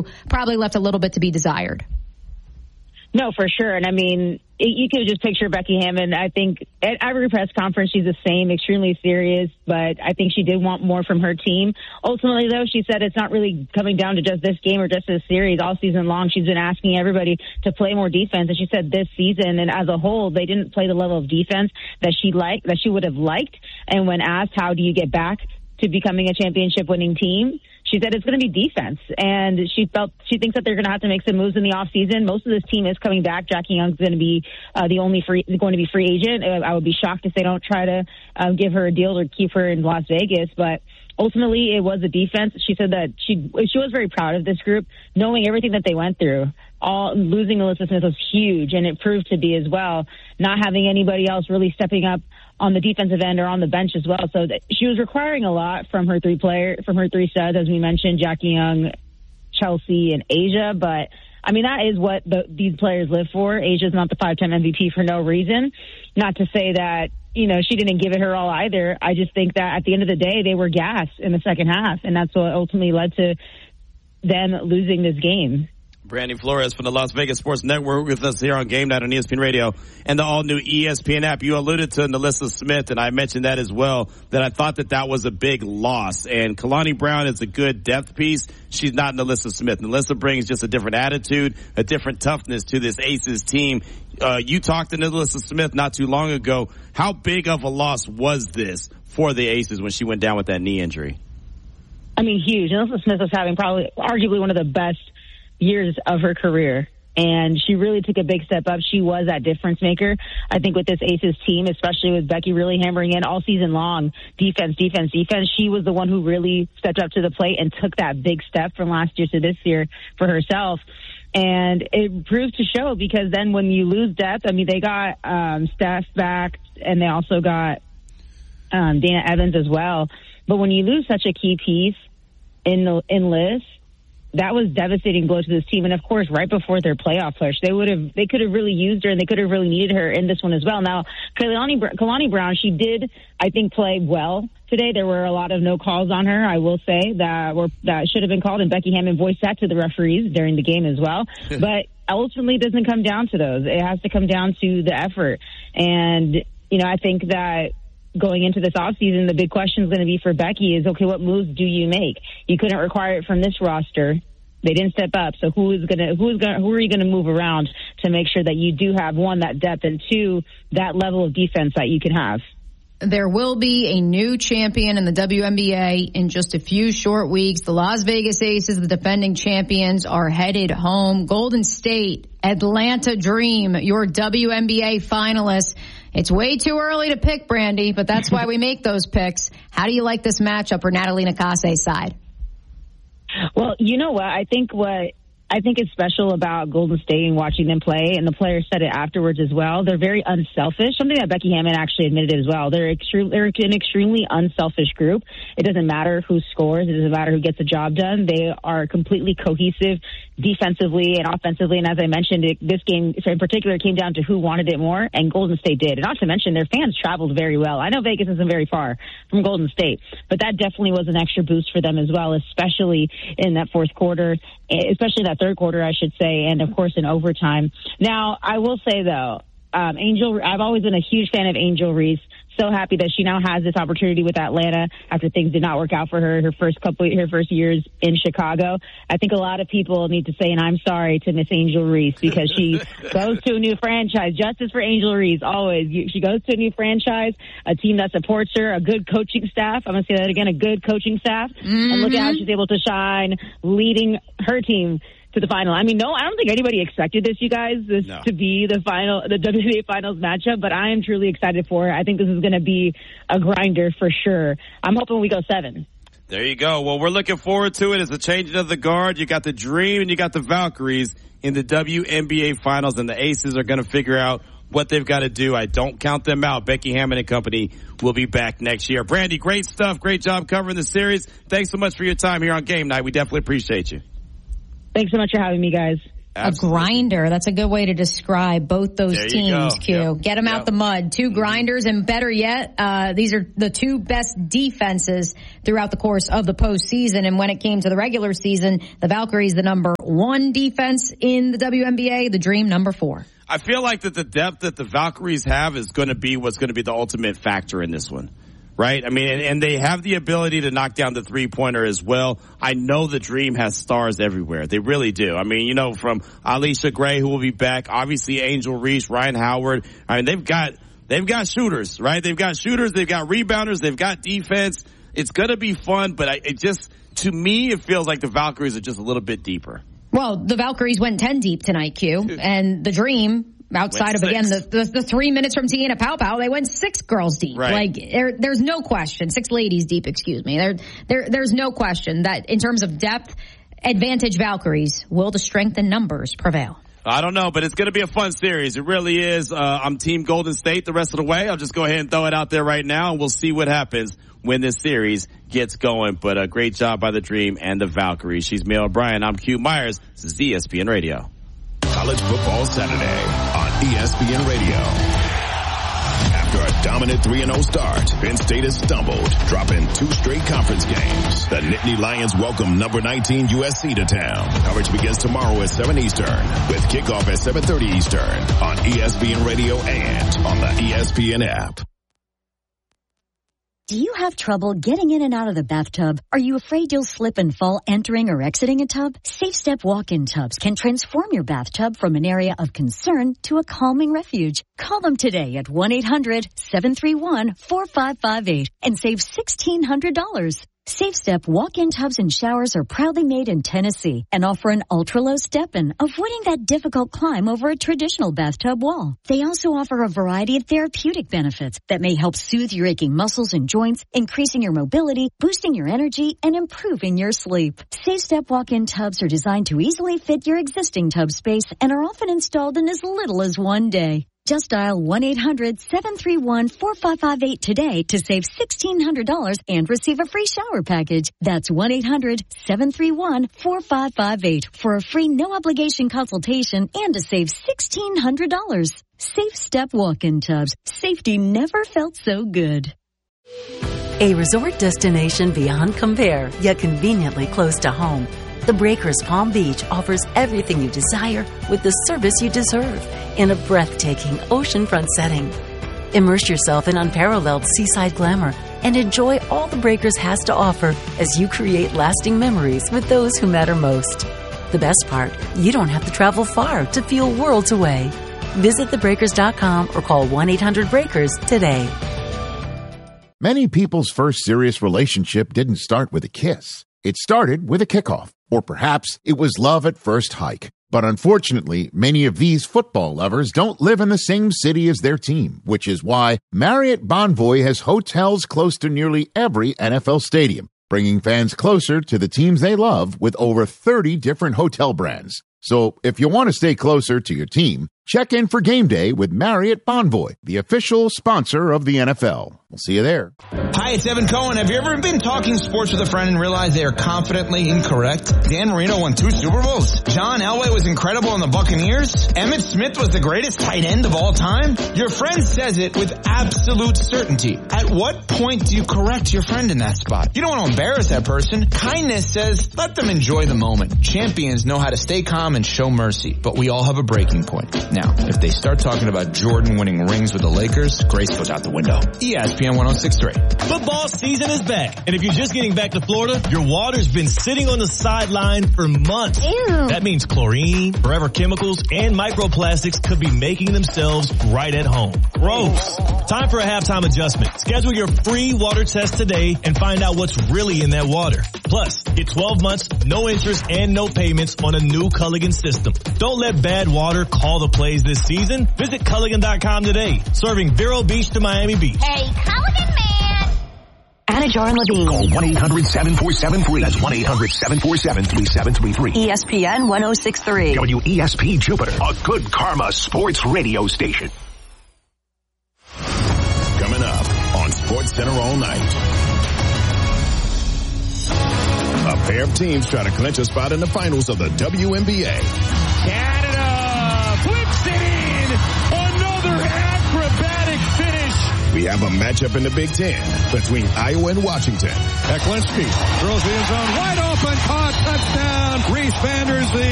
probably left a little bit to be desired. No, for sure. And I mean, you could just picture Becky Hammon. I think at every press conference, she's the same, extremely serious, but I think she did want more from her team. Ultimately, though, she said it's not really coming down to just this game or just this series. All season long, she's been asking everybody to play more defense. And she said this season and as a whole, they didn't play the level of defense that she would have liked. And when asked, how do you get back to becoming a championship winning team, she said it's going to be defense, and she thinks that they're going to have to make some moves in the off season. Most of this team is coming back. Jackie Young's going to be going to be free agent. I would be shocked if they don't try to give her a deal or keep her in Las Vegas, but ultimately it was a defense. She said that she was very proud of this group, knowing everything that they went through. Losing Alyssa Smith was huge, and it proved to be as well. Not having anybody else really stepping up on the defensive end or on the bench as well. So she was requiring a lot from her three studs, as we mentioned, Jackie Young, Chelsea, and Asia. But I mean, that is what these players live for. Asia's not the 5-time MVP for no reason. Not to say that, she didn't give it her all either. I just think that at the end of the day, they were gassed in the second half, and that's what ultimately led to them losing this game. Brandy Flores from the Las Vegas Sports Network with us here on Game Night on ESPN Radio and the all-new ESPN app. You alluded to NaLyssa Smith, and I mentioned that as well, that I thought that was a big loss. And Kalani Brown is a good depth piece. She's not NaLyssa Smith. NaLyssa brings just a different attitude, a different toughness to this Aces team. You talked to NaLyssa Smith not too long ago. How big of a loss was this for the Aces when she went down with that knee injury? I mean, huge. NaLyssa Smith was having arguably one of the best years of her career, and she really took a big step up. She was that difference maker. I think with this Aces team, especially with Becky really hammering in all season long, defense, she was the one who really stepped up to the plate and took that big step from last year to this year for herself. And it proved to show, because then when you lose depth, I mean, they got Steph back, and they also got Dana Evans as well. But when you lose such a key piece in Liz, that was devastating blow to this team. And of course, right before their playoff push, they could have really used her, and they could have really needed her in this one as well. Now, Kalani Brown, she did, I think, play well today. There were a lot of no calls on her, I will say, that should have been called, and Becky Hammon voiced that to the referees during the game as well. But ultimately, it doesn't come down to those. It has to come down to the effort. And, I think that going into this offseason, the big question is going to be for Becky is, okay, what moves do you make? You couldn't require it from this roster. They didn't step up. So who are you going to move around to make sure that you do have, one, that depth, and two, that level of defense that you can have? There will be a new champion in the WNBA in just a few short weeks. The Las Vegas Aces, the defending champions, are headed home. Golden State, Atlanta Dream, your WNBA finalists. It's way too early to pick, Brandy, but that's why we make those picks. How do you like this matchup for Natalie Nakase's side? Well, you know what? I think is special about Golden State and watching them play, and the players said it afterwards as well, they're very unselfish, something that Becky Hammon actually admitted as well. They're an extremely unselfish group. It doesn't matter who scores. It doesn't matter who gets the job done. They are completely cohesive defensively and offensively, and as I mentioned, this game in particular came down to who wanted it more, and Golden State did. And not to mention, their fans traveled very well. I know Vegas isn't very far from Golden State, but that definitely was an extra boost for them as well, especially in that fourth quarter, especially that third quarter, I should say, and of course in overtime. Now, I will say though, I've always been a huge fan of Angel Reese. So happy that she now has this opportunity with Atlanta after things did not work out for her first years in Chicago. I think a lot of people need to say, and I'm sorry to Miss Angel Reese, because she goes to a new franchise. Justice for Angel Reese, always. She goes to a new franchise, a team that supports her, a good coaching staff. I'm going to say that again, a good coaching staff. Mm-hmm. And look at how she's able to shine, leading her team to the final. I mean, no, I don't think anybody expected this, you guys, to be the WNBA Finals matchup, but I am truly excited for it. I think this is going to be a grinder for sure. I'm hoping we go 7. There you go. Well, we're looking forward to it. It's a changing of the guard. You got the Dream and you got the Valkyries in the WNBA Finals, and the Aces are going to figure out what they've got to do. I don't count them out. Becky Hammon and company will be back next year. Brandy, great stuff. Great job covering the series. Thanks so much for your time here on Game Night. We definitely appreciate you. Thanks so much for having me, guys. Absolutely. A grinder. That's a good way to describe both those teams, Q. Yep. Get them out the mud. 2 grinders, and better yet, these are the 2 best defenses throughout the course of the postseason. And when it came to the regular season, the Valkyries, the number 1 defense in the WNBA, the Dream, number 4. I feel like that the depth that the Valkyries have is going to be what's going to be the ultimate factor in this one. Right? I mean, and they have the ability to knock down the 3-pointer as well. I know the Dream has stars everywhere. They really do. I mean, from Alicia Gray, who will be back, obviously Angel Reese, Ryan Howard. I mean, they've got shooters, right? They've got shooters, they've got rebounders, they've got defense. It's going to be fun, but to me, it feels like the Valkyries are just a little bit deeper. Well, the Valkyries went 10 deep tonight, Q, and the Dream, outside of, again, the 3 minutes from Tiana Pau, they went 6 girls deep. Right. Like, there's no question. 6 ladies deep, excuse me. There's no question that in terms of depth, advantage Valkyries. Will the strength in numbers prevail? I don't know, but it's going to be a fun series. It really is. I'm Team Golden State the rest of the way. I'll just go ahead and throw it out there right now, and we'll see what happens when this series gets going. But a great job by the Dream and the Valkyries. She's Mel O'Brien. I'm Q Myers. This is ESPN Radio. College Football Saturday on ESPN Radio. After a dominant 3-0 start, Penn State has stumbled, dropping 2 straight conference games. The Nittany Lions welcome number 19 USC to town. Coverage begins tomorrow at 7 Eastern, with kickoff at 7:30 Eastern on ESPN Radio and on the ESPN app. Do you have trouble getting in and out of the bathtub? Are you afraid you'll slip and fall entering or exiting a tub? SafeStep walk-in tubs can transform your bathtub from an area of concern to a calming refuge. Call them today at 1-800-731-4558 and save $1,600. SafeStep walk-in tubs and showers are proudly made in Tennessee and offer an ultra-low step-in, avoiding that difficult climb over a traditional bathtub wall. They also offer a variety of therapeutic benefits that may help soothe your aching muscles and joints, increasing your mobility, boosting your energy, and improving your sleep. SafeStep walk-in tubs are designed to easily fit your existing tub space and are often installed in as little as 1 day. Just dial 1-800-731-4558 today to save $1,600 and receive a free shower package. That's 1-800-731-4558 for a free no-obligation consultation and to save $1,600. SafeStep walk-in tubs. Safety never felt so good. A resort destination beyond compare, yet conveniently close to home. The Breakers Palm Beach offers everything you desire with the service you deserve in a breathtaking oceanfront setting. Immerse yourself in unparalleled seaside glamour and enjoy all the Breakers has to offer as you create lasting memories with those who matter most. The best part, you don't have to travel far to feel worlds away. Visit thebreakers.com or call 1-800-BREAKERS today. Many people's first serious relationship didn't start with a kiss. It started with a kickoff. Or perhaps it was love at first hike. But unfortunately, many of these football lovers don't live in the same city as their team, which is why Marriott Bonvoy has hotels close to nearly every NFL stadium, bringing fans closer to the teams they love with over 30 different hotel brands. So if you want to stay closer to your team, check in for game day with Marriott Bonvoy, the official sponsor of the NFL. We'll see you there. Hi, it's Evan Cohen. Have you ever been talking sports with a friend and realized they are confidently incorrect? Dan Marino won 2 Super Bowls. John Elway was incredible in the Buccaneers. Emmitt Smith was the greatest tight end of all time. Your friend says it with absolute certainty. At what point do you correct your friend in that spot? You don't want to embarrass that person. Kindness says, let them enjoy the moment. Champions know how to stay calm and show mercy, but we all have a breaking point. Now, if they start talking about Jordan winning rings with the Lakers, grace goes out the window. ESPN 106.3. Football season is back. And if you're just getting back to Florida, your water's been sitting on the sideline for months. Ew. That means chlorine, forever chemicals, and microplastics could be making themselves right at home. Gross. Time for a halftime adjustment. Schedule your free water test today and find out what's really in that water. Plus, get 12 months, no interest, and no payments on a new Culligan system. Don't let bad water call the plays this season. Visit Culligan.com today. Serving Vero Beach to Miami Beach. Hey, Culligan man! Anna Jar and Levine. Call 1-800-7473. That's 1-800-747-3733. ESPN 106.3. WESP Jupiter, a good karma sports radio station. Coming up on SportsCenter all night. A pair of teams try to clinch a spot in the finals of the WNBA. Canada flips it in. Another acrobatic finish. We have a matchup in the Big Ten between Iowa and Washington. Eklinski throws the end zone wide open, caught, touchdown. Reese Vanders, the